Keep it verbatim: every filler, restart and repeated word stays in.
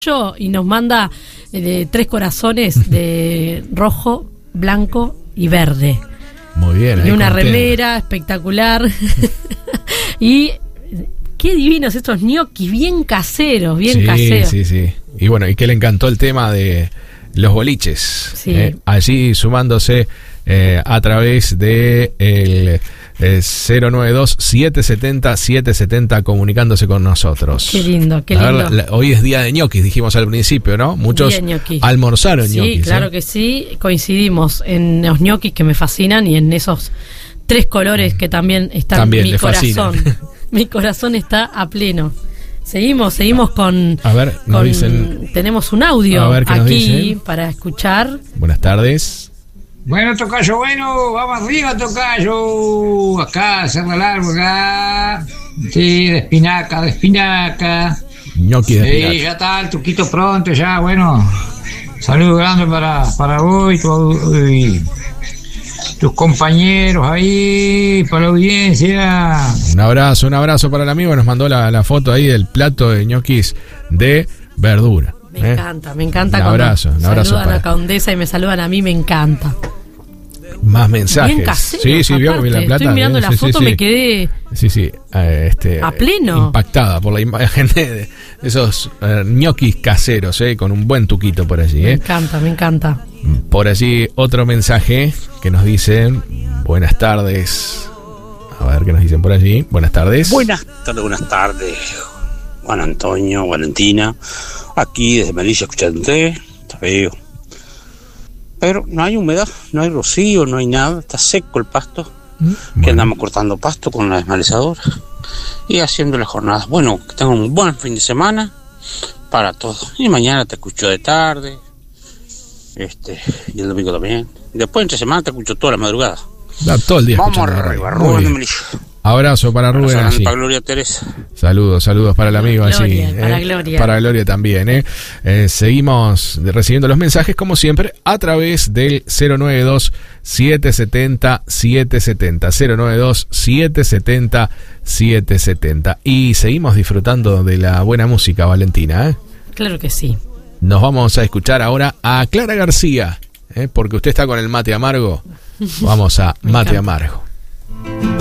y nos manda eh, tres corazones de rojo, blanco y verde. Muy bien. Y una contento. Remera espectacular. Y qué divinos estos ñoquis, bien caseros, bien sí, caseros. Sí, sí, sí. Y bueno, y que le encantó el tema de los boliches. Sí. Eh, allí sumándose eh, a través de el eh, cero nueve dos, siete siete cero, siete siete cero comunicándose con nosotros. Qué lindo, qué a lindo. ver, la, hoy es día de ñoquis, dijimos al principio, ¿no? Muchos almorzaron sí, ñoquis. Sí, claro ¿eh? que sí. Coincidimos en los ñoquis que me fascinan y en esos tres colores que también están también en mi corazón. Mi corazón está a pleno. Seguimos, seguimos con... A ver, nos con, dicen... Tenemos un audio a ver qué nos aquí dicen. Para escuchar. Buenas tardes. Bueno, tocayo, bueno, vamos arriba, tocayo. Acá, Cerro Largo, acá. Sí, de espinaca, de espinaca. Ñoqui de espinaca. Sí, ya está, el truquito pronto, ya, bueno. Saludo grande para, para vos y, tu, y tus compañeros ahí, para la audiencia. Un abrazo, un abrazo para el amigo. Nos mandó la, la foto ahí del plato de ñoquis de verdura. Me ¿eh? encanta, me encanta un cuando abrazo, un abrazo saludan para... a Condesa y me saludan a mí, me encanta. Más mensajes. Bien caseros, sí, sí, vio que vi la plata. Estoy mirando ¿eh? la sí, foto, sí, me sí. quedé Sí, sí, eh, este, a pleno. Impactada por la imagen de esos eh, ñoquis caseros, eh, con un buen tuquito por allí. Me Eh. encanta, me encanta. Por allí otro mensaje que nos dicen, buenas tardes. A ver qué nos dicen por allí. Buenas tardes. Buenas tardes, buenas tardes. Juan Antonio, Valentina, aquí desde Melilla escuchándote, está feo. Pero no hay humedad, no hay rocío, no hay nada, está seco el pasto. Bueno. Que andamos cortando pasto con la desmalezadora y haciendo las jornadas. Bueno, que tengan un buen fin de semana para todos. Y mañana te escucho de tarde, este, y el domingo también. Después entre semana te escucho toda la madrugada. Da todo el día. Vamos arriba, Rubén de Melilla. Abrazo para Rubén. Allí. Para Gloria Teresa. Saludos, saludos para el amigo Gloria, allí. Para eh, Gloria. Para Gloria también. Eh. Eh, seguimos recibiendo los mensajes, como siempre, a través del cero nueve dos, siete siete cero, siete siete cero. cero nueve dos, siete siete cero, siete siete cero. Y seguimos disfrutando de la buena música, Valentina. ¿eh? Claro que sí. Nos vamos a escuchar ahora a Clara García, ¿eh? porque usted está con el mate amargo. Vamos a Mate Amargo.